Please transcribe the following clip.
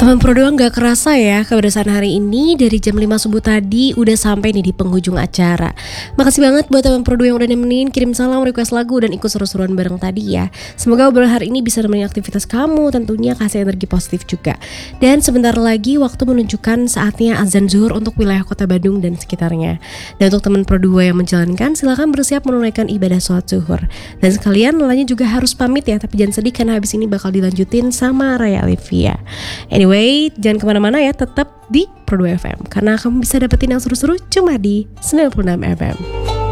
Teman Pro doang gak kerasa ya, kebersamaan hari ini dari jam 5 subuh tadi udah sampai nih di penghujung acara. Makasih banget buat teman Pro yang udah nemenin, kirim salam, request lagu, dan ikut seru-seruan bareng tadi ya. Semoga obrolan hari ini bisa nemenin aktivitas kamu, tentunya kasih energi positif juga. Dan sebentar lagi waktu menunjukkan saatnya azan zuhur untuk wilayah kota Bandung dan sekitarnya. Dan untuk teman Pro 2 yang menjalankan, silakan bersiap menunaikan ibadah sholat zuhur. Dan sekalian Lelanya juga harus pamit ya, tapi jangan sedih karena habis ini bakal dilanjutin sama Raya Olivia. Anyway, jangan kemana-mana ya, tetap di Pro 2 FM karena kamu bisa dapetin yang seru-seru cuma di 96 FM.